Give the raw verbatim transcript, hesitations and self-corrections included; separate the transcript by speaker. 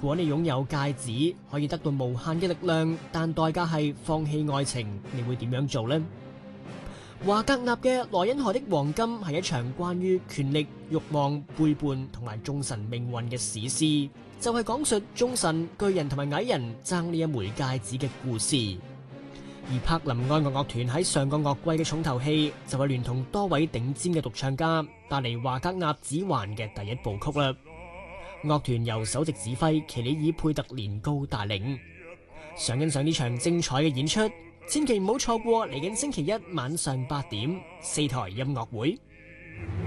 Speaker 1: 果你擁有戒指，可以得到無限嘅力量，但代價係放棄愛情，你會點樣做呢？華格納嘅《萊茵河的黃金》係一場關於權力、慾望、背叛同埋眾神命運嘅史詩，就係講述眾神、巨人同埋矮人爭呢一枚戒指嘅故事。而柏林愛樂樂團喺上個樂季嘅重頭戲就係聯同多位頂尖嘅獨唱家帶嚟華格納指環嘅第一部曲啦。樂團由首席指揮奇里爾佩特年高帶領，想欣賞呢場精彩嘅演出，千祈唔好錯過嚟緊星期一晚上八點四台音樂會。